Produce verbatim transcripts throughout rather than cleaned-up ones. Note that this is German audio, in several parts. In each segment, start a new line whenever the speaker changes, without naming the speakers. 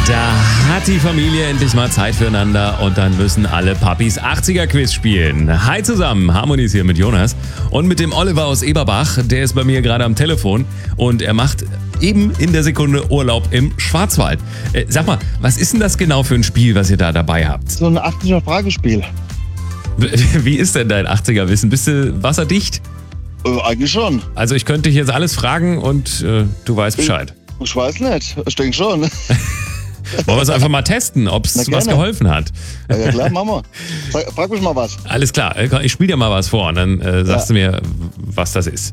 Da hat die Familie endlich mal Zeit füreinander und dann müssen alle Papis achtziger-Quiz spielen. Hi zusammen, Harmonies hier mit Jonas und mit dem Oliver aus Eberbach. Der ist bei mir gerade am Telefon und er macht eben in der Sekunde Urlaub im Schwarzwald. Äh, sag mal, was ist denn das genau für ein Spiel, was ihr da dabei habt?
So ein achtziger-Fragespiel.
Wie ist denn dein achtziger-Wissen? Bist du wasserdicht?
Äh, eigentlich schon.
Also ich könnte dich jetzt alles fragen und äh, du weißt Bescheid.
Ich weiß nicht, ich denke schon.
Wollen wir es einfach mal testen, ob es was geholfen hat?
Ja, ja klar, machen wir. Sag, frag mich mal was.
Alles klar, ich spiele dir mal was vor und dann äh, sagst ja. du mir, was das ist.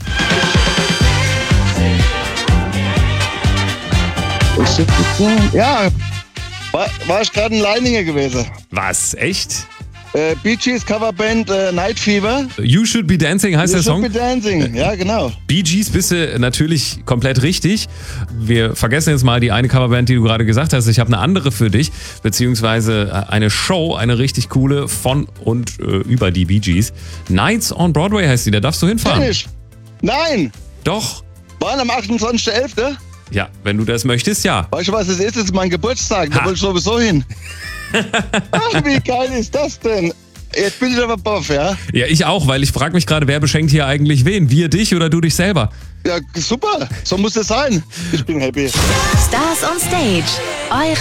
Ja, war, war ich gerade in Leiningen gewesen.
Was? Echt?
Äh, Bee Gees Coverband äh, Night Fever.
You Should Be Dancing heißt
you
der Song?
You Should Be Dancing, ja genau.
Bee Gees bist du natürlich komplett richtig. Wir vergessen jetzt mal die eine Coverband, die du gerade gesagt hast. Ich habe eine andere für dich, beziehungsweise eine Show, eine richtig coole von und äh, über die Bee Gees. Nights on Broadway heißt die, da darfst du hinfahren.
Kenn ich. Nein!
Doch.
Waren am achtundzwanzigsten elften
Ja, wenn du das möchtest, ja.
Weißt du, was das ist? Das ist mein Geburtstag, da
Ha.
wollte ich sowieso hin. Ach, wie geil ist das denn? Jetzt bin ich aber baff, ja?
Ja, ich auch, weil ich frage mich gerade, wer beschenkt hier eigentlich wen? Wir dich oder du dich selber?
Ja, super. So muss es sein. Ich bin happy.
Stars on Stage. Eure